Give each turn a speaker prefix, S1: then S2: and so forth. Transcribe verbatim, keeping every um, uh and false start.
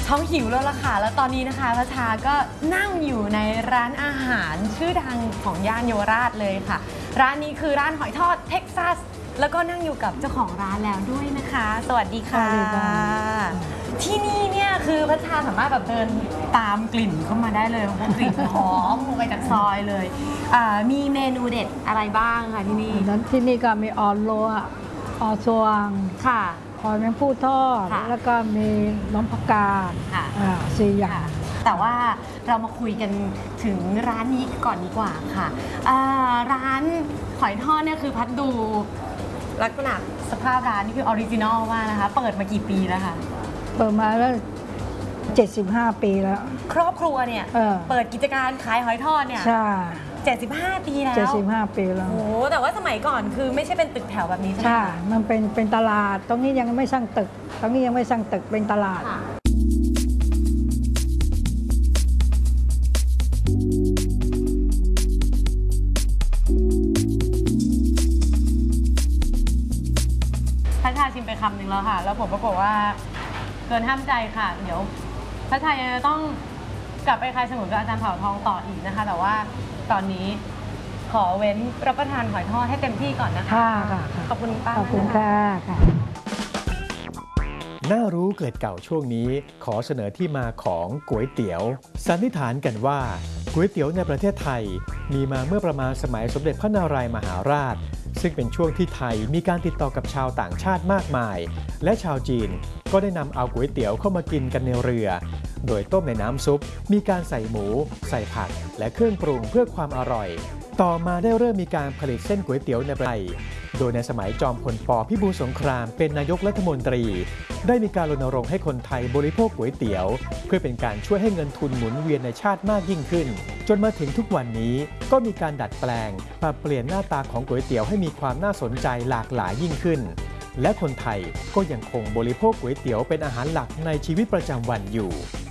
S1: ท้องหิวแล้วล่ะค่ะแล้วตอนนี้นะคะพระชาก็นั่งอยู่ในร้านอาหารชื่อดังของย่านเยาวราชเลยค่ะร้านนี้คือร้านหอยทอดเท็กซัสแล้วก็นั่งอยู่กับเจ้าของร้านแล้วด้วยนะคะสวัสดีค่ะที่นี่เนี่ยคือพระชาสามารถแบบเดินตามกลิ่นเข้ามาได้เลยเพราะกลิ่นหอมลงไปจากซอยเลยมีเมนูเด็ดอะไรบ้างคะที่นี่
S2: นั้นที่นี่ก็มีออนโลออสวง
S1: ค่ะ
S2: หอยแมงผู้ทอดแล้วก็มีน้ำผักกาดสี่อย่าง
S1: แต่ว่าเรามาคุยกันถึงร้านนี้ก่อนดีกว่าค่ะร้านหอยทอดเนี่ยคือพัดดูลักษณะสภาพร้านนี่คือออริจินอลมากนะคะเปิดมากี่ปีแล้วคะ
S2: เปิดมาแล้วเจ็ดสิบห้าปีแล้ว
S1: ครอบครัวเนี่ยเ, เปิดกิจการขายหอยทอดเนี่ย
S2: ใช่
S1: เจ็ดสิบห้าปีแล้ว
S2: เจ็ดสิบห้าปีแล้ว
S1: โอ้แต่ว่าสมัยก่อนคือไม่ใช่เป็นตึกแถวแบบนี้ใช่ไหม
S2: ใช่มันเป็นเป็นตลาดตรงนี้ยังไม่สร้างตึกตรงนี้ยังไม่สร้างตึกเป็นตลาด
S1: พระชาชิมไปคำหนึ่งแล้วค่ะแล้วผมปรากฏว่าเกินห้ามใจค่ะเดี๋ยวพระชายังจะต้องกลับไปคลายสมุนกับอาจารย์เผ่าทองต่ออีกนะคะแต่ว่าตอนนี้ขอเว้นรับประทานหอยทอดให้เต็มที่ก่อนนะคะ
S2: ค่ะ
S1: ขอบคุณป้า
S2: ขอบคุณค่ะ
S3: น่ารู้เกิดเก่าช่วงนี้ขอเสนอที่มาของก๋วยเตี๋ยวสันนิษฐานกันว่าก๋วยเตี๋ยวในประเทศไทยมีมาเมื่อประมาณสมัยสมเด็จพระนารายมหาราชซึ่งเป็นช่วงที่ไทยมีการติดต่อกับชาวต่างชาติมากมายและชาวจีนก็ได้นำเอาก๋วยเตี๋ยวเข้ามากินกันในเรือโดยต้มในน้ำซุปมีการใส่หมูใส่ผักและเครื่องปรุงเพื่อความอร่อยต่อมาได้เริ่มมีการผลิตเส้นก๋วยเตี๋ยวในประเทศไทยโดยในสมัยจอมพลป.พิบูลสงครามเป็นนายกรัฐมนตรีได้มีการรณรงค์ให้คนไทยบริโภคก๋วยเตี๋ยวเพื่อเป็นการช่วยให้เงินทุนหมุนเวียนในชาติมากยิ่งขึ้นจนมาถึงทุกวันนี้ก็มีการดัดแปลงปรับเปลี่ยนหน้าตาของก๋วยเตี๋ยวให้มีความน่าสนใจหลากหลายยิ่งขึ้นและคนไทยก็ยังคงบริโภคก๋วยเตี๋ยวเป็นอาหารหลักในชีวิตประจำวันอยู่